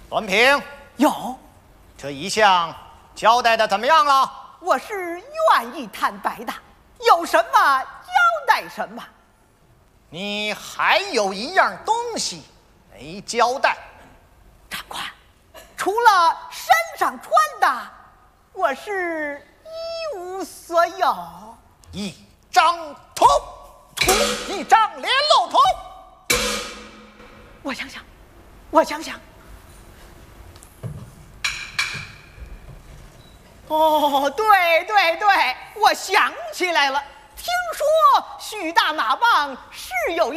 栾平， 有， 这一项交代的怎么样了？ 我是愿意坦白的，有什么交代什么。 你还有一样东西没交代。 长官，除了身上穿的，我是一无所有。 一张图，一张联络图。 我想想，我想想。哦，对对对，我想起来了，听说许大马棒是有一